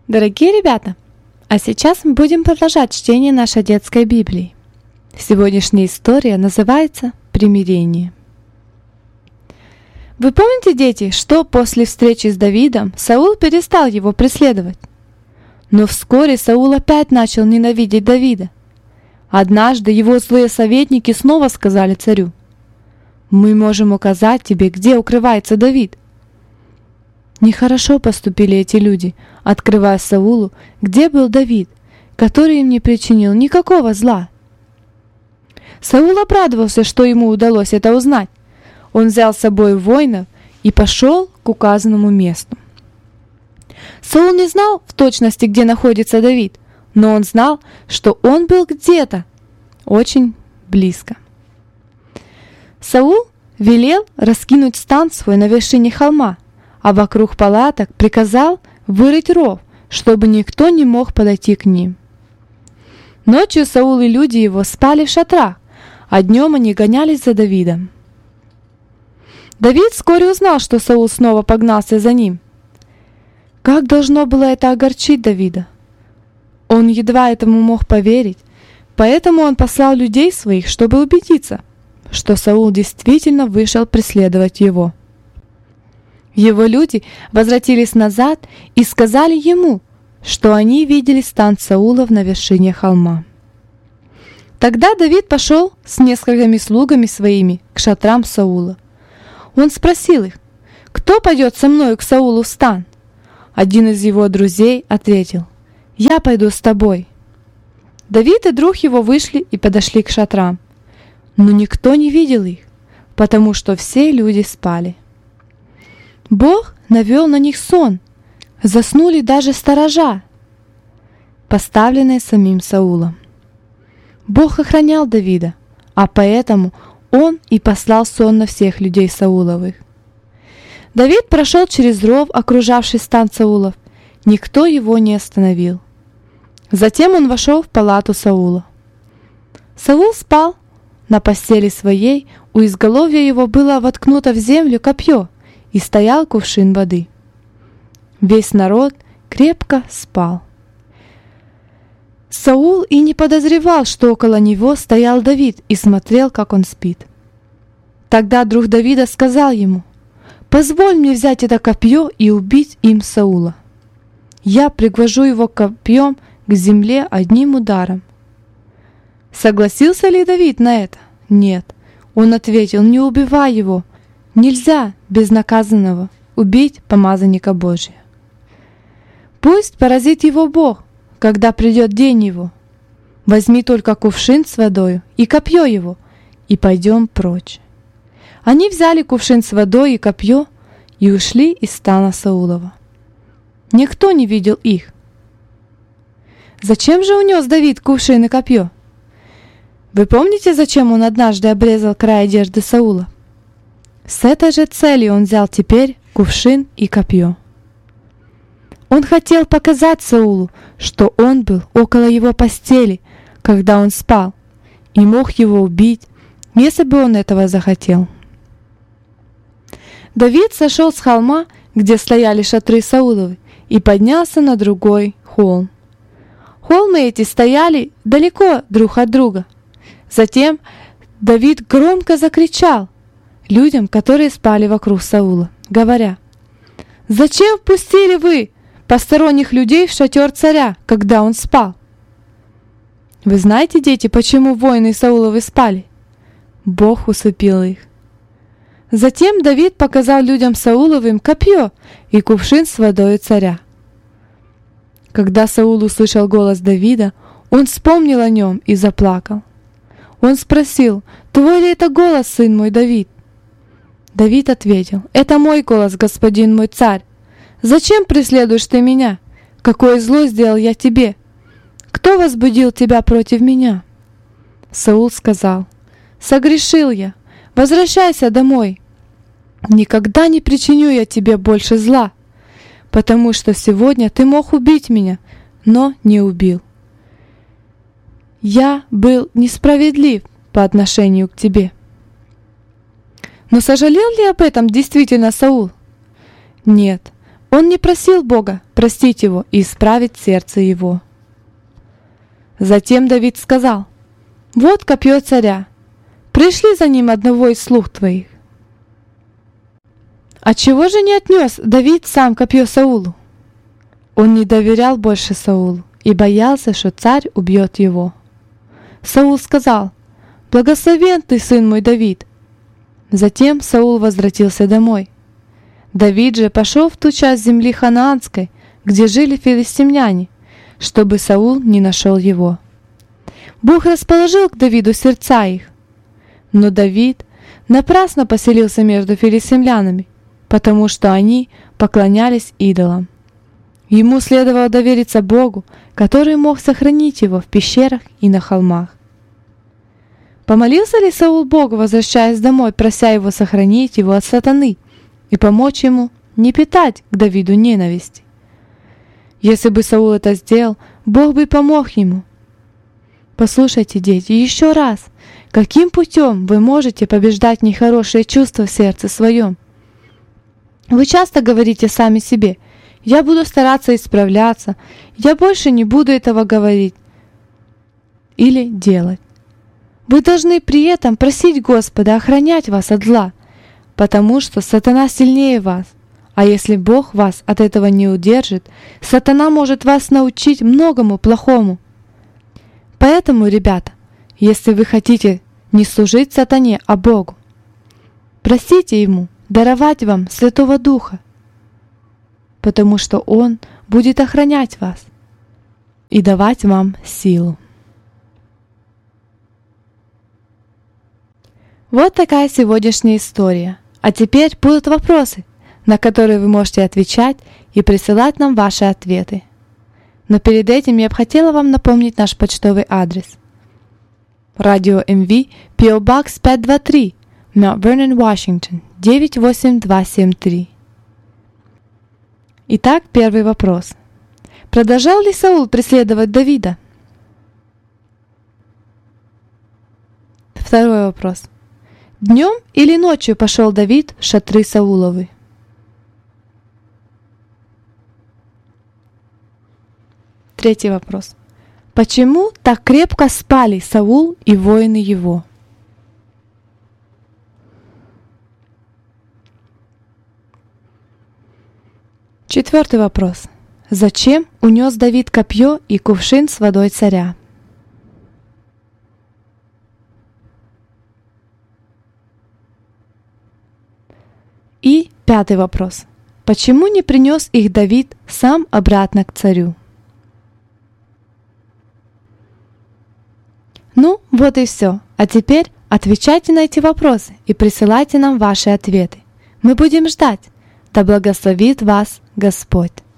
Дорогие ребята, а сейчас мы будем продолжать чтение нашей детской Библии. Сегодняшняя история называется «Примирение». Вы помните, дети, что после встречи с Давидом Саул перестал его преследовать? Но вскоре Саул опять начал ненавидеть Давида. Однажды его злые советники снова сказали царю: «Мы можем указать тебе, где укрывается Давид». Нехорошо поступили эти люди, открывая Саулу, где был Давид, который им не причинил никакого зла. Саул обрадовался, что ему удалось это узнать. Он взял с собой воинов и пошел к указанному месту. Саул не знал в точности, где находится Давид, но он знал, что он был где-то очень близко. Саул велел раскинуть стан свой на вершине холма, а вокруг палаток приказал вырыть ров, чтобы никто не мог подойти к ним. Ночью Саул и люди его спали в шатрах, а днем они гонялись за Давидом. Давид вскоре узнал, что Саул снова погнался за ним. Как должно было это огорчить Давида? Он едва этому мог поверить, поэтому он послал людей своих, чтобы убедиться, что Саул действительно вышел преследовать его. Его люди возвратились назад и сказали ему, что они видели стан Саулов на вершине холма. Тогда Давид пошел с несколькими слугами своими к шатрам Саула. Он спросил их: «Кто пойдет со мною к Саулу в стан?» Один из его друзей ответил: «Я пойду с тобой». Давид и друг его вышли и подошли к шатрам, но никто не видел их, потому что все люди спали. Бог навел на них сон, заснули даже сторожа, поставленные самим Саулом. Бог охранял Давида, а поэтому он и послал сон на всех людей Сауловых. Давид прошел через ров, окружавший стан Саулов. Никто его не остановил. Затем он вошел в палату Саула. Саул спал на постели своей, у изголовья его было воткнуто в землю копье, и стоял кувшин воды. Весь народ крепко спал. Саул и не подозревал, что около него стоял Давид и смотрел, как он спит. Тогда друг Давида сказал ему: «Позволь мне взять это копье и убить им Саула. Я пригвожу его копьем к земле одним ударом». Согласился ли Давид на это? Нет. Он ответил: «Не убивай его. Нельзя безнаказанного убить помазанника Божия. Пусть поразит его Бог, когда придет день его. Возьми только кувшин с водою и копье его, и пойдем прочь». Они взяли кувшин с водой и копье и ушли из стана Саулова. Никто не видел их. Зачем же унес Давид кувшин и копье? Вы помните, зачем он однажды обрезал край одежды Саула? С этой же целью он взял теперь кувшин и копье. Он хотел показать Саулу, что он был около его постели, когда он спал, и мог его убить, если бы он этого захотел. Давид сошел с холма, где стояли шатры Сауловы, и поднялся на другой холм. Холмы эти стояли далеко друг от друга. Затем Давид громко закричал людям, которые спали вокруг Саула, говоря: «Зачем впустили вы посторонних людей в шатер царя, когда он спал?» Вы знаете, дети, почему воины Сауловы спали? Бог усыпил их. Затем Давид показал людям Сауловым копье и кувшин с водой царя. Когда Саул услышал голос Давида, он вспомнил о нем и заплакал. Он спросил: «Твой ли это голос, сын мой Давид?» Давид ответил: «Это мой голос, господин мой царь. Зачем преследуешь ты меня? Какое зло сделал я тебе? Кто возбудил тебя против меня?» Саул сказал: «Согрешил я. Возвращайся домой. Никогда не причиню я тебе больше зла, потому что сегодня ты мог убить меня, но не убил. Я был несправедлив по отношению к тебе». Но сожалел ли об этом действительно Саул? Нет, Он не просил Бога простить его и исправить сердце его. Затем Давид сказал: «Вот копье царя, пришли за ним одного из слуг твоих». Отчего же не отнес Давид сам копье Саулу? Он не доверял больше Саулу и боялся, что царь убьет его. Саул сказал: «Благословен ты, сын мой Давид». Затем Саул возвратился домой. Давид же пошел в ту часть земли ханаанской, где жили филистимляне, чтобы Саул не нашел его. Бог расположил к Давиду сердца их. Но Давид напрасно поселился между филистимлянами, потому что они поклонялись идолам. Ему следовало довериться Богу, который мог сохранить его в пещерах и на холмах. Помолился ли Саул Богу, возвращаясь домой, прося его сохранить его от сатаны и помочь ему не питать к Давиду ненависти? Если бы Саул это сделал, Бог бы помог ему. Послушайте, дети, еще раз, каким путем вы можете побеждать нехорошие чувства в сердце своем? Вы часто говорите сами себе: «Я буду стараться исправляться, я больше не буду этого говорить или делать». Вы должны при этом просить Господа охранять вас от зла, потому что сатана сильнее вас. А если Бог вас от этого не удержит, сатана может вас научить многому плохому. Поэтому, ребята, если вы хотите не служить сатане, а Богу, просите Ему даровать вам Святого Духа, потому что Он будет охранять вас и давать вам силу. Вот такая сегодняшняя история. А теперь будут вопросы, на которые вы можете отвечать и присылать нам ваши ответы. Но перед этим я бы хотела вам напомнить наш почтовый адрес. Радио МВ, P.O. Box 523, Mount Vernon, Washington, 98273. Итак, первый вопрос. Продолжал ли Саул преследовать Давида? Второй вопрос. Днем или ночью пошел Давид в шатры Сауловы? Третий вопрос. Почему так крепко спали Саул и воины его? Четвертый вопрос. Зачем унес Давид копье и кувшин с водой царя? И пятый вопрос. Почему не принес их Давид сам обратно к царю? Ну, вот и все. А теперь отвечайте на эти вопросы и присылайте нам ваши ответы. Мы будем ждать. Да благословит вас Господь.